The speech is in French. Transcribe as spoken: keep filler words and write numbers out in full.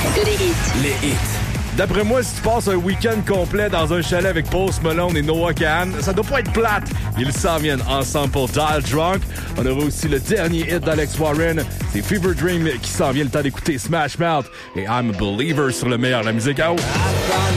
Que des hits. Les hits. D'après moi, si tu passes un week-end complet dans un chalet avec Post Malone et Noah Kahan, ça doit pas être plate. Ils s'en viennent ensemble pour Dial Drunk. On aura aussi le dernier hit d'Alex Warren. C'est Fever Dream qui s'en vient. Le temps d'écouter Smash Mouth et I'm a Believer sur le meilleur de la musique. Oh.